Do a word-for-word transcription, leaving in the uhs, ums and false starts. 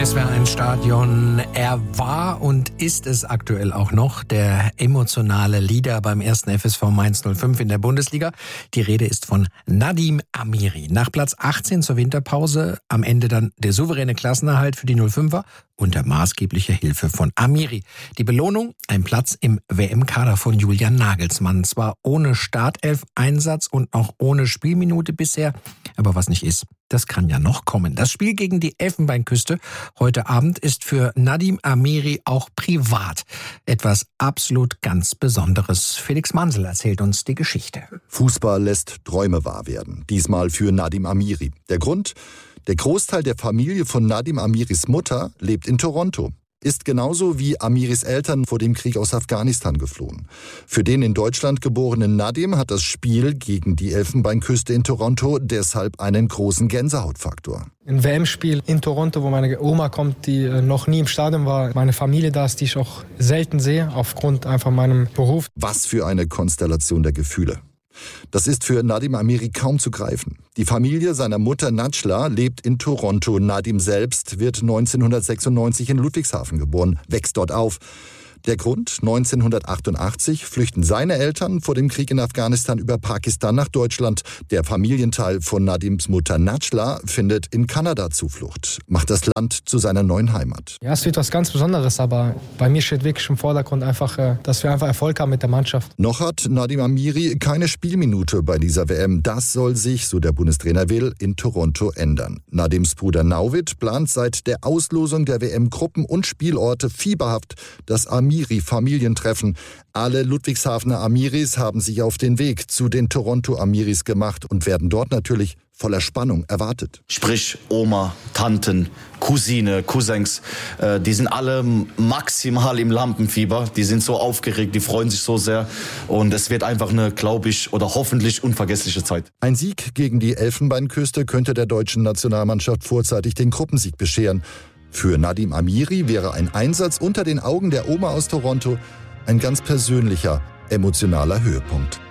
S W R eins Stadion. Er war und ist es aktuell auch noch der emotionale Leader beim ersten F S V Mainz null fünf in der Bundesliga. Die Rede ist von Nadim Amiri. Nach Platz achtzehn zur Winterpause am Ende dann der souveräne Klassenerhalt für die null fünfer unter maßgeblicher Hilfe von Amiri. Die Belohnung, ein Platz im W M-Kader von Julian Nagelsmann. Zwar ohne Startelf-Einsatz und auch ohne Spielminute bisher, aber was nicht ist, das kann ja noch kommen. Das Spiel gegen die Elfenbeinküste heute Abend ist für Nadim Amiri auch privat etwas absolut ganz Besonderes. Felix Mansel erzählt uns die Geschichte. Fußball lässt Träume wahr werden. Diesmal für Nadim Amiri. Der Grund? Der Großteil der Familie von Nadim Amiris Mutter lebt in Toronto. Ist genauso wie Amiris Eltern vor dem Krieg aus Afghanistan geflohen. Für den in Deutschland geborenen Nadim hat das Spiel gegen die Elfenbeinküste in Toronto deshalb einen großen Gänsehautfaktor. Ein W M-Spiel in Toronto, wo meine Oma kommt, die noch nie im Stadion war. Meine Familie da ist, die ich auch selten sehe, aufgrund einfach meinem Beruf. Was für eine Konstellation der Gefühle. Das ist für Nadim Amiri kaum zu greifen. Die Familie seiner Mutter Najla lebt in Toronto. Nadim selbst wird neunzehnhundertsechsundneunzig in Ludwigshafen geboren, wächst dort auf. Der Grund? neunzehnhundertachtundachtzig flüchten seine Eltern vor dem Krieg in Afghanistan über Pakistan nach Deutschland. Der Familienteil von Nadims Mutter Najla findet in Kanada Zuflucht, macht das Land zu seiner neuen Heimat. Ja, es wird was ganz Besonderes, aber bei mir steht wirklich im Vordergrund einfach, dass wir einfach Erfolg haben mit der Mannschaft. Noch hat Nadim Amiri keine Spielminute bei dieser W M. Das soll sich, so der Bundestrainer will, in Toronto ändern. Nadims Bruder Nauwit plant seit der Auslosung der W M Gruppen und Spielorte fieberhaft das Amiri-Familientreffen. Alle Ludwigshafener Amiris haben sich auf den Weg zu den Toronto-Amiris gemacht und werden dort natürlich voller Spannung erwartet. Sprich Oma, Tanten, Cousine, Cousins, äh, die sind alle maximal im Lampenfieber. Die sind so aufgeregt, die freuen sich so sehr. Und es wird einfach eine, glaube ich, oder hoffentlich unvergessliche Zeit. Ein Sieg gegen die Elfenbeinküste könnte der deutschen Nationalmannschaft vorzeitig den Gruppensieg bescheren. Für Nadim Amiri wäre ein Einsatz unter den Augen der Oma aus Toronto ein ganz persönlicher, emotionaler Höhepunkt.